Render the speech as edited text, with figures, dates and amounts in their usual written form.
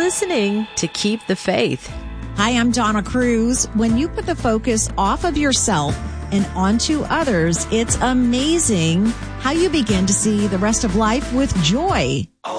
listening to Keep the Faith. Hi, I'm Donna Cruz. When you put the focus off of yourself and onto others, it's amazing how you begin to see the rest of life with joy.